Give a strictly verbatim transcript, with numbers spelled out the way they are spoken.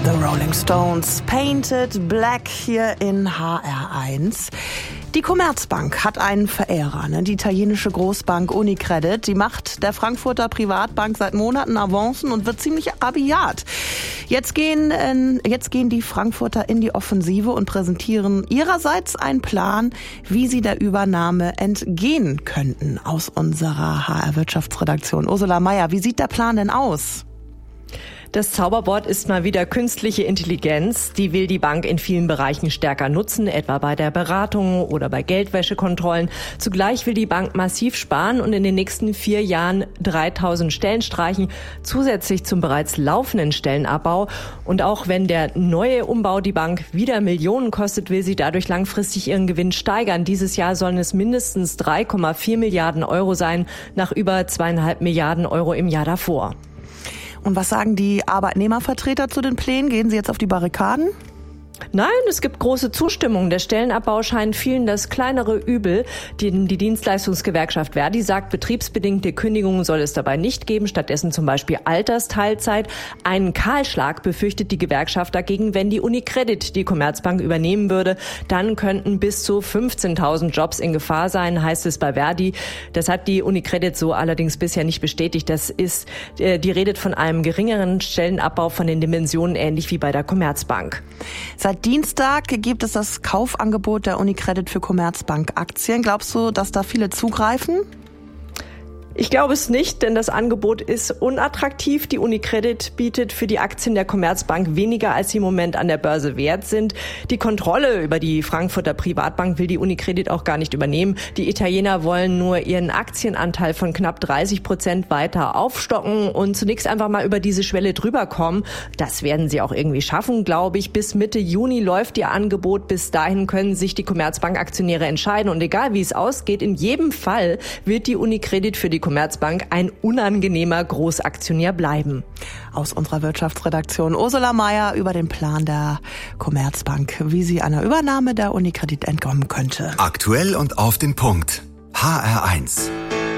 The Rolling Stones, Painted Black hier in H R eins. Die Commerzbank hat einen Verehrer, ne? Die italienische Großbank Unicredit. Die macht der Frankfurter Privatbank seit Monaten Avancen und wird ziemlich rabiat. Jetzt gehen, äh, jetzt gehen die Frankfurter in die Offensive und präsentieren ihrerseits einen Plan, wie sie der Übernahme entgehen könnten. Aus unserer H R-Wirtschaftsredaktion. Ursula Meier, wie sieht der Plan denn aus? Das Zauberwort ist mal wieder künstliche Intelligenz. Die will die Bank in vielen Bereichen stärker nutzen, etwa bei der Beratung oder bei Geldwäschekontrollen. Zugleich will die Bank massiv sparen und in den nächsten vier Jahren dreitausend Stellen streichen, zusätzlich zum bereits laufenden Stellenabbau. Und auch wenn der neue Umbau die Bank wieder Millionen kostet, will sie dadurch langfristig ihren Gewinn steigern. Dieses Jahr sollen es mindestens drei Komma vier Milliarden Euro sein, nach über zweieinhalb Milliarden Euro im Jahr davor. Und was sagen die Arbeitnehmervertreter zu den Plänen? Gehen sie jetzt auf die Barrikaden? Nein, es gibt große Zustimmung. Der Stellenabbau scheint vielen das kleinere Übel. Die, die Dienstleistungsgewerkschaft Verdi sagt, betriebsbedingte Kündigungen soll es dabei nicht geben, stattdessen zum Beispiel Altersteilzeit. Einen Kahlschlag befürchtet die Gewerkschaft dagegen, wenn die Unicredit die Commerzbank übernehmen würde. Dann könnten bis zu fünfzehntausend Jobs in Gefahr sein, heißt es bei Verdi. Das hat die Unicredit so allerdings bisher nicht bestätigt. Das ist, äh, die redet von einem geringeren Stellenabbau von den Dimensionen ähnlich wie bei der Commerzbank. Seit Dienstag gibt es das Kaufangebot der Unicredit für Commerzbank-Aktien. Glaubst du, dass da viele zugreifen? Ich glaube es nicht, denn das Angebot ist unattraktiv. Die Unicredit bietet für die Aktien der Commerzbank weniger, als sie im Moment an der Börse wert sind. Die Kontrolle über die Frankfurter Privatbank will die Unicredit auch gar nicht übernehmen. Die Italiener wollen nur ihren Aktienanteil von knapp dreißig Prozent weiter aufstocken und zunächst einfach mal über diese Schwelle drüber kommen. Das werden sie auch irgendwie schaffen, glaube ich. Bis Mitte Juni läuft ihr Angebot. Bis dahin können sich die Commerzbank-Aktionäre entscheiden. Und egal wie es ausgeht, in jedem Fall wird die Unicredit für die Commerzbank ein unangenehmer Großaktionär bleiben. Aus unserer Wirtschaftsredaktion Ursula Meier über den Plan der Commerzbank, wie sie einer Übernahme der Unicredit entkommen könnte. Aktuell und auf den Punkt. H R eins.